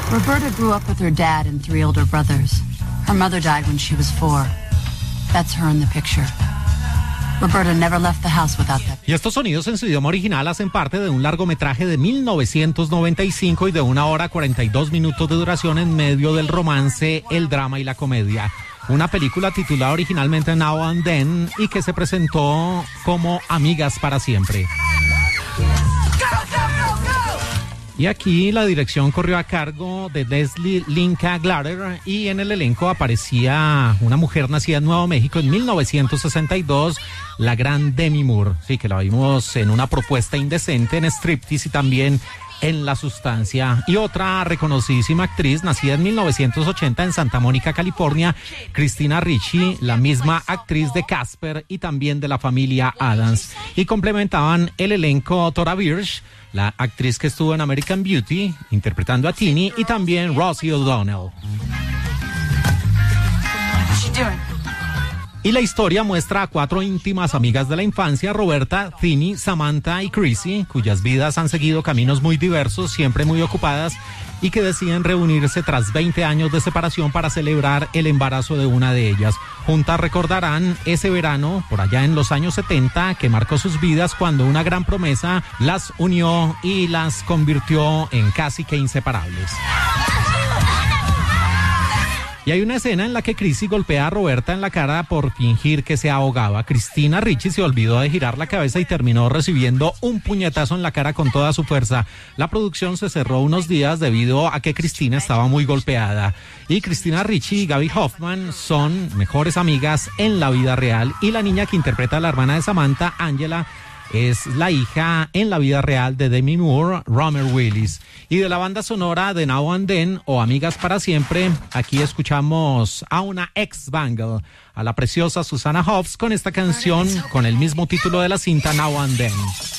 Roberta grew up with her dad and 3 older brothers. Her mother died when she was 4. That's her in the picture. Roberta never left the house without that. Y estos sonidos en su idioma original hacen parte de un largometraje de 1995 y de 1 hora 42 minutos de duración en medio del romance, el drama y la comedia. Una película titulada originalmente Now and Then y que se presentó como Amigas para Siempre. Y aquí la dirección corrió a cargo de Leslie Linka Glatter y en el elenco aparecía una mujer nacida en Nuevo México en 1962, la gran Demi Moore. Sí, que la vimos en Una propuesta indecente, en Striptease y también en La sustancia. Y otra reconocidísima actriz nacida en 1980 en Santa Mónica, California, Christina Ricci, la misma actriz de Casper y también de La familia Addams. Y complementaban el elenco Thora Birch, la actriz que estuvo en American Beauty interpretando a Tini, y también Rosie O'Donnell. Y la historia muestra a 4 íntimas amigas de la infancia, Roberta, Tini, Samantha y Chrissy, cuyas vidas han seguido caminos muy diversos, siempre muy ocupadas, y que deciden reunirse tras 20 años de separación para celebrar el embarazo de una de ellas. Juntas recordarán ese verano, por allá en los años 70, que marcó sus vidas cuando una gran promesa las unió y las convirtió en casi que inseparables. Y hay una escena en la que Chrissy golpea a Roberta en la cara por fingir que se ahogaba. Christina Ricci se olvidó de girar la cabeza y terminó recibiendo un puñetazo en la cara con toda su fuerza. La producción se cerró unos días debido a que Christina estaba muy golpeada. Y Christina Ricci y Gaby Hoffman son mejores amigas en la vida real. Y la niña que interpreta a la hermana de Samantha, Angela, es la hija en la vida real de Demi Moore, Romer Willis. Y de la banda sonora de Now and Then o Amigas para Siempre, aquí escuchamos a una ex-Bangle, a la preciosa Susanna Hoffs, con esta canción con el mismo título de la cinta, Now and Then.